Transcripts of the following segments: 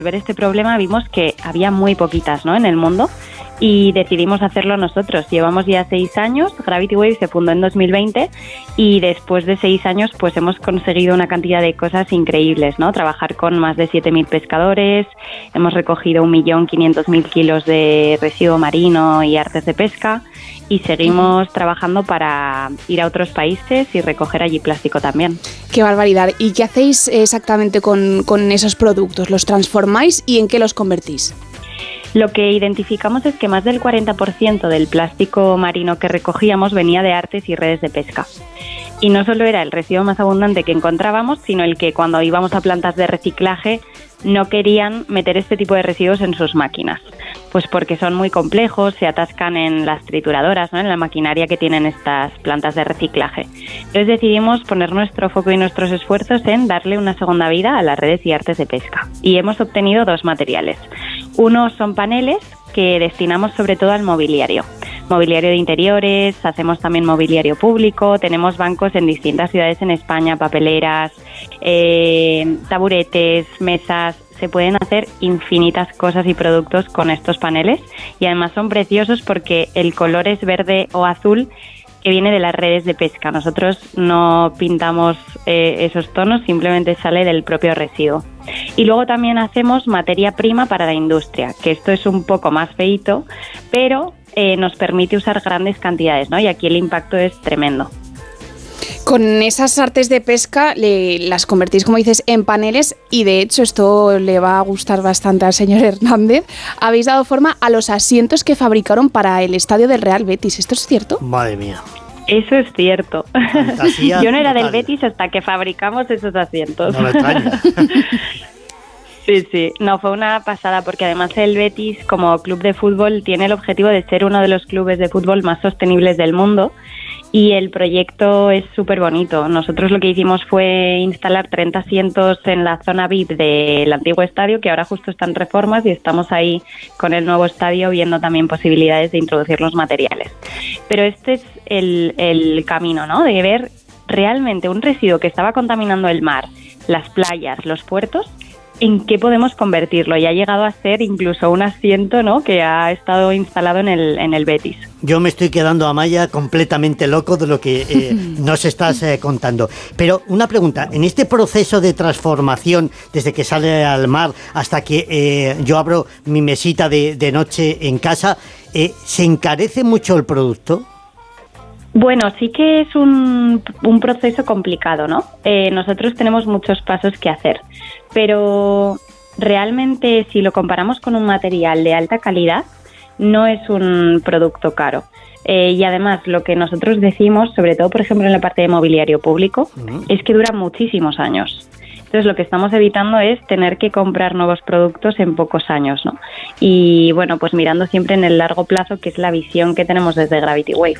ver este problema vimos que había muy poquitas, ¿no?, en el mundo y decidimos hacerlo nosotros. Llevamos ya 6 años, Gravity Wave se fundó en 2020 y después de 6 años pues hemos conseguido una cantidad de cosas increíbles, ¿no? Trabajar con más de 7.000 pescadores, hemos recogido 1.500.000 kilos de residuo marino y artes de pesca y seguimos trabajando para ir a otros países y recoger allí plástico también. ¡Qué barbaridad! ¿Y qué hacéis exactamente con esos productos? ¿Los transformáis y en qué los convertís? Lo que identificamos es que más del 40% del plástico marino que recogíamos venía de artes y redes de pesca. Y no solo era el residuo más abundante que encontrábamos, sino el que cuando íbamos a plantas de reciclaje no querían meter este tipo de residuos en sus máquinas. Pues porque son muy complejos, se atascan en las trituradoras, ¿no?, en la maquinaria que tienen estas plantas de reciclaje. Entonces decidimos poner nuestro foco y nuestros esfuerzos en darle una segunda vida a las redes y artes de pesca. Y hemos obtenido 2 materiales. Uno son paneles que destinamos sobre todo al mobiliario de interiores, hacemos también mobiliario público, tenemos bancos en distintas ciudades en España, papeleras, taburetes, mesas. Se pueden hacer infinitas cosas y productos con estos paneles y además son preciosos porque el color es verde o azul que viene de las redes de pesca. Nosotros no pintamos esos tonos, simplemente sale del propio residuo. Y luego también hacemos materia prima para la industria, que esto es un poco más feíto, pero nos permite usar grandes cantidades, ¿no? Y aquí el impacto es tremendo. Con esas artes de pesca las convertís, como dices, en paneles y de hecho esto le va a gustar bastante al señor Hernández. Habéis dado forma a los asientos que fabricaron para el estadio del Real Betis. ¿Esto es cierto? Madre mía. Eso es cierto. Fantasía Yo no era total. del Betis hasta que fabricamos esos asientos. No me extraña. Sí, no, fue una pasada porque además el Betis como club de fútbol tiene el objetivo de ser uno de los clubes de fútbol más sostenibles del mundo y el proyecto es súper bonito. Nosotros lo que hicimos fue instalar 30 asientos en la zona VIP del antiguo estadio, que ahora justo está en reformas y estamos ahí con el nuevo estadio viendo también posibilidades de introducir los materiales. Pero este es el camino, ¿no?, de ver realmente un residuo que estaba contaminando el mar, las playas, los puertos, en qué podemos convertirlo. Y ha llegado a ser incluso un asiento, ¿no?, que ha estado instalado en el Betis. Yo me estoy quedando, Amaya, completamente loco de lo que nos estás contando. Pero una pregunta, en este proceso de transformación, desde que sale al mar hasta que yo abro mi mesita de noche en casa, ¿se encarece mucho el producto? Bueno, sí que es un proceso complicado, ¿no? Nosotros tenemos muchos pasos que hacer, pero realmente si lo comparamos con un material de alta calidad, no es un producto caro. Y además lo que nosotros decimos, sobre todo por ejemplo en la parte de mobiliario público, es que dura muchísimos años. Entonces lo que estamos evitando es tener que comprar nuevos productos en pocos años, ¿no? Y bueno, pues mirando siempre en el largo plazo, que es la visión que tenemos desde Gravity Wave.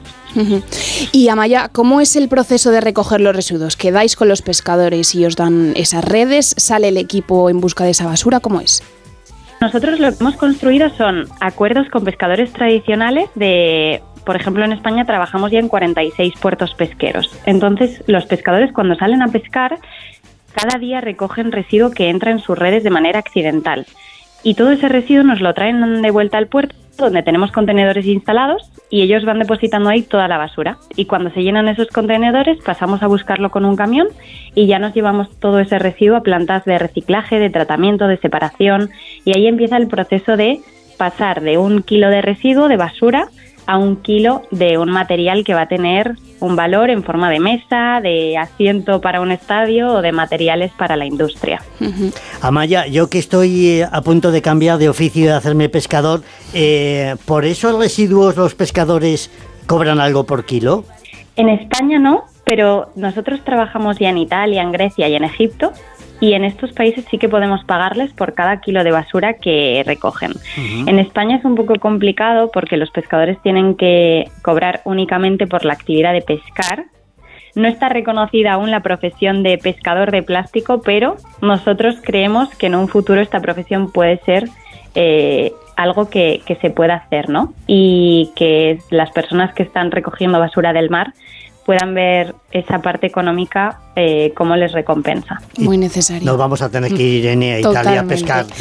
Y Amaya, ¿cómo es el proceso de recoger los residuos? ¿Quedáis con los pescadores y os dan esas redes? ¿Sale el equipo en busca de esa basura? ¿Cómo es? Nosotros lo que hemos construido son acuerdos con pescadores tradicionales por ejemplo, en España trabajamos ya en 46 puertos pesqueros. Entonces, los pescadores cuando salen a pescar, cada día recogen residuo que entra en sus redes de manera accidental. Y todo ese residuo nos lo traen de vuelta al puerto, donde tenemos contenedores instalados y ellos van depositando ahí toda la basura. Y cuando se llenan esos contenedores pasamos a buscarlo con un camión y ya nos llevamos todo ese residuo a plantas de reciclaje, de tratamiento, de separación. Y ahí empieza el proceso de pasar de 1 kilo de residuo, de basura, a 1 kilo de un material que va a tener un valor en forma de mesa, de asiento para un estadio o de materiales para la industria. Amaya, yo que estoy a punto de cambiar de oficio y de hacerme pescador, ¿por esos residuos los pescadores cobran algo por kilo? En España no, pero nosotros trabajamos ya en Italia, en Grecia y en Egipto, y en estos países sí que podemos pagarles por cada kilo de basura que recogen. En España es un poco complicado porque los pescadores tienen que cobrar únicamente por la actividad de pescar. No está reconocida aún la profesión de pescador de plástico, pero nosotros creemos que en un futuro esta profesión puede ser algo que se pueda hacer, ¿no? Y que las personas que están recogiendo basura del mar puedan ver esa parte económica cómo les recompensa. Muy necesario. Nos vamos a tener que ir, Irene, a Italia a Totalmente. pescar.